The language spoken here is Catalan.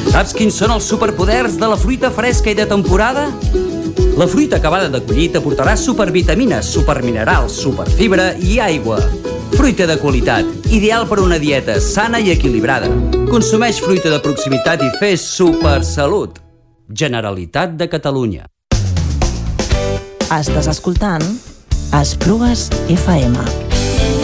Saps quins són els superpoders de la fruita fresca i de temporada? La fruita acabada de collir t'aportarà supervitamines, superminerals, superfibra i aigua. Fruita de qualitat, ideal per a una dieta sana i equilibrada. Consumeix fruita de proximitat i fes supersalut. Generalitat de Catalunya. Estàs escoltant Esplugues FM.